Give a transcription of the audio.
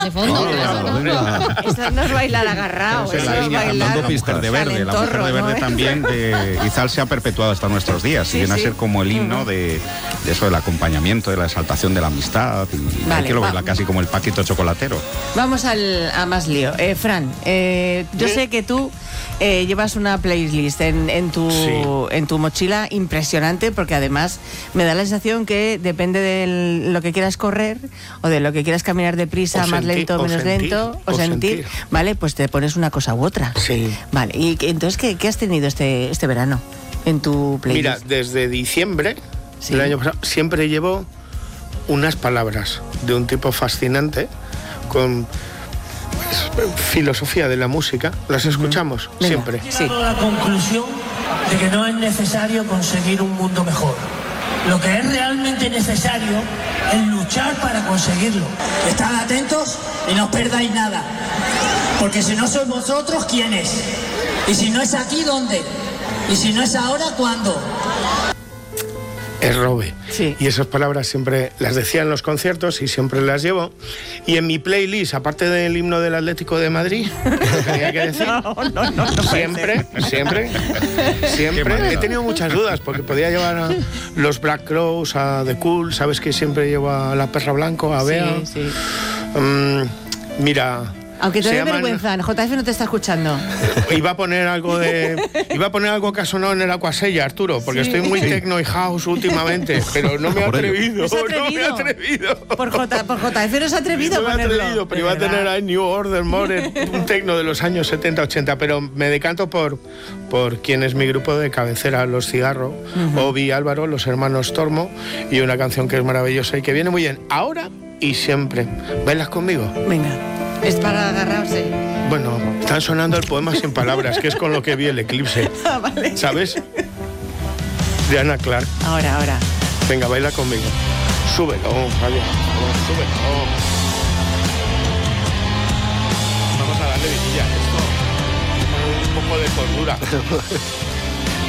De fondo. Esto no es bailar agarrado, Es eso la es línea bailar Cantando Pistas de Verde. La Mujer de Verde también de Izal se ha perpetuado hasta nuestros días. Sí, y viene sí. a ser como el himno de eso, del acompañamiento, de la exaltación de la amistad. Y Vale, hay que lo verla casi como el Paquito chocolatero. Vamos a más lío. Fran, yo sé que tú llevas una playlist en tu mochila impresionante, porque además me da la sensación que depende de lo que quieras correr o de lo que quieras caminar deprisa, más lento, menos lento, o sentir, ¿vale? Pues te pones una cosa u otra. Sí. Vale, y entonces, ¿qué has tenido este verano en tu playlist? Mira, desde diciembre Sí. del año pasado siempre llevo unas palabras de un tipo fascinante con filosofía de la música. Las escuchamos Venga. siempre. Sí. He llegado a la conclusión de que no es necesario conseguir un mundo mejor. Lo que es realmente necesario es luchar para conseguirlo. Estad atentos y no os perdáis nada. Porque si no sois vosotros, ¿quién es? Y si no es aquí, ¿dónde? Y si no es ahora, ¿cuándo? Es Robe. Sí. Y esas palabras siempre las decía en los conciertos y siempre las llevo. Y en mi playlist, aparte del himno del Atlético de Madrid, lo tenía que decir, siempre he tenido muchas dudas, porque podía llevar a los Black Crowes, a The Cool, sabes que siempre llevo a La Perra Blanco, a Bea. Sí, sí. Mira... Aunque te se dé llaman- vergüenza, JF no te está escuchando. Iba a poner algo que ha sonado en el Aquasella, Arturo, porque Sí. estoy muy techno y house últimamente, pero no me he Por ello. atrevido. ¿No se ha No me he atrevido? atrevido. Por JF no se ha atrevido No a me he ponerlo. atrevido, pero De iba a tener verdad. ahí New Order, More, un techno de los años 70, 80, pero me decanto por quien es mi grupo de cabecera, Los Cigarro, Obi, Álvaro, los hermanos Tormo, y una canción que es maravillosa y que viene muy bien ahora y siempre. ¿Bailas conmigo? Venga, es para agarrarse. Bueno, están sonando el poema sin palabras, que es con lo que vi el eclipse. Ah, vale. ¿Sabes? De Ana Clark. Ahora. Venga, baila conmigo. Súbelo, vale. Súbelo. Vamos a darle vidilla a esto. Un poco de cordura.